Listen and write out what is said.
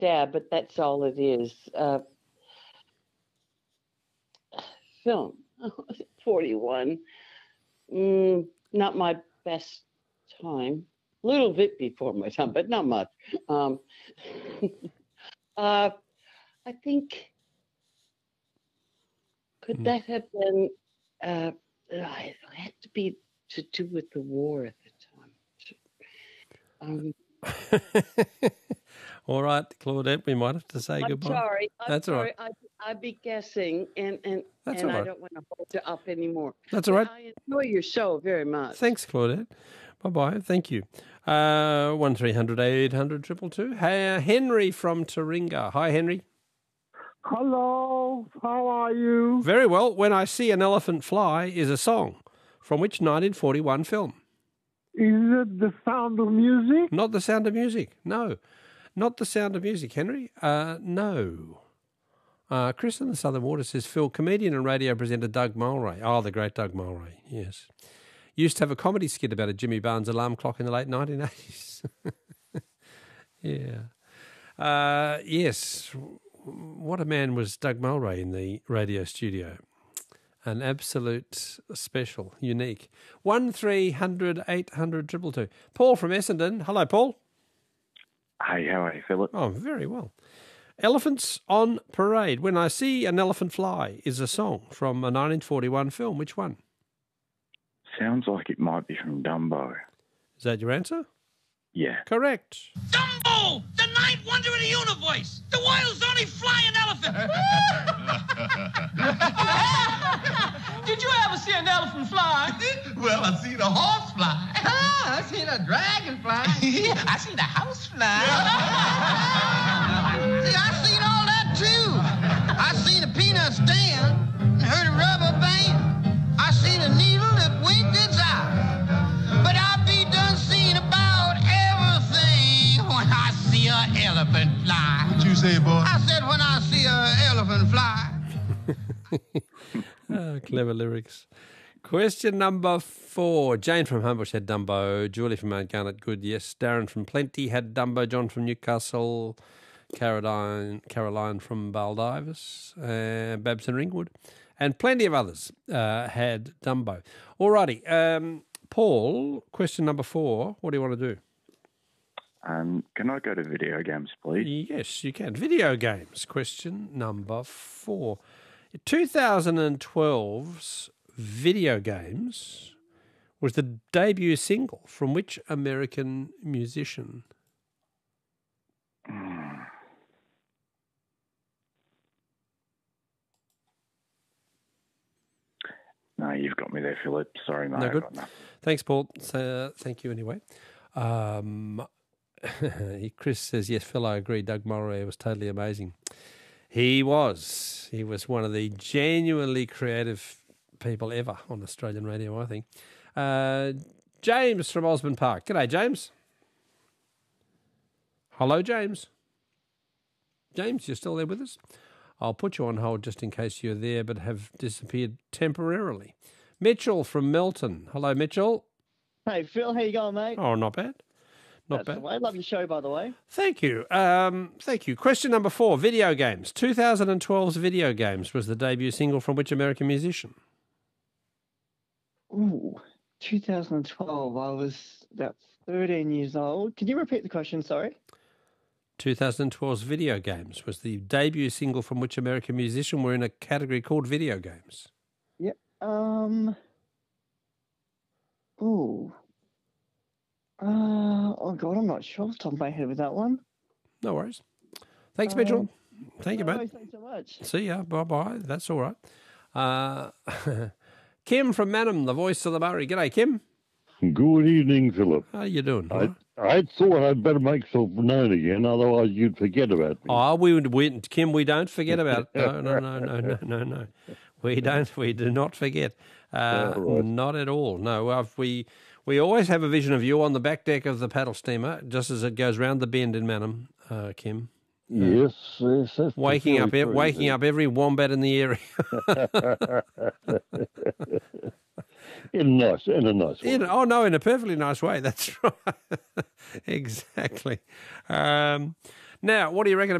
stab, but that's all it is. Film, 41. Not my best time. A little bit before my time, but not much. I think, could that have been, it had to be to do with the war at the time. All right, Claudette, we might have to say goodbye. I'm sorry. I'd be guessing, and That's all right. I don't want to hold you up anymore. That's all right. I enjoy your show very much. Thanks, Claudette. Bye-bye. Thank you. 1300 800 222. Hey, Henry from Taringa. Hi, Henry. Hello, how are you? Very well. When I See an Elephant Fly is a song from which 1941 film? Is it The Sound of Music? Not The Sound of Music. No. Not The Sound of Music, Henry. No. Chris in the Southern Water says, Phil, comedian and radio presenter Doug Mulray. Oh, the great Doug Mulray, yes. Used to have a comedy skit about a Jimmy Barnes alarm clock in the late 1980s. Yeah. Yes. What a man was Doug Mulray in the radio studio. An absolute special, unique. 1300 800 222. Paul from Essendon. Hello, Paul. Hey, how are you, Philip? Oh, very well. Elephants on Parade. When I See an Elephant Fly is a song from a 1941 film. Which one? Sounds like it might be from Dumbo. Is that your answer? Yeah. Correct. Dumbo, the ninth wonder of the universe, the world's only flying elephant. Did you ever see an elephant fly? Well, I seen a horse fly. I seen a dragon fly. I seen a house fly. See, I seen all that too. I seen a peanut stand and heard a rubber band. I seen a needle that winked its eye. But I be done seeing about everything when I see an elephant fly. What you say, boy? I said when I see an elephant fly. Oh, clever lyrics. Question number 4. Jane from Homebush had Dumbo. Julie from Mount Garnet, good, yes. Darren from Plenty had Dumbo. John from Newcastle. Caroline from Baldivis. Babs and Ringwood. And plenty of others had Dumbo. Alrighty. Paul, question number 4. What do you want to do? Can I go to video games, please? Yes, you can. Video games. Question number 4. 2012's Video Games was the debut single from which American musician? No, you've got me there, Philip. Sorry, mate. No good. I got nothing. Thanks, Paul. So, thank you anyway. Chris says, yes, Phil, I agree. Doug Mulray was totally amazing. He was. He was one of the genuinely creative people ever on Australian radio, I think. James from Osborne Park. G'day, James. Hello, James. James, you're still there with us? I'll put you on hold just in case you're there but have disappeared temporarily. Mitchell from Melton. Hello, Mitchell. Hey, Phil, how you going, mate? Oh, not bad. Not bad. I love your show, by the way. Thank you. Thank you. Question number 4, video games. 2012's Video Games was the debut single from which American musician? Ooh, 2012. I was about 13 years old. Could you repeat the question, sorry? 2012's Video Games was the debut single from which American musician were in a category called Video Games. Yep. Ooh. Oh, God, I'm not sure off the top of my head with that one. No worries. Thanks, Mitchell. Thank you, mate. Thanks so much. See ya. Bye-bye. That's all right. Kim from Manham, the voice of the Murray. G'day, Kim. Good evening, Philip. How you doing? I thought I'd better make myself known again, otherwise you'd forget about me. Oh, Kim, we don't forget about it. No. We do not forget. Right. Not at all. No, we always have a vision of you on the back deck of the paddle steamer, just as it goes round the bend in Manham, Kim. Yes. That's waking up every wombat in the area. In a nice way. In a perfectly nice way. That's right. Exactly. Now, Now, what do you reckon